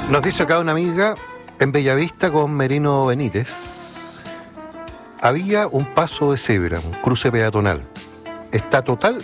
Nos dice acá una amiga, en Bellavista con Merino Benítez, había un paso de cebra, un cruce peatonal. Está total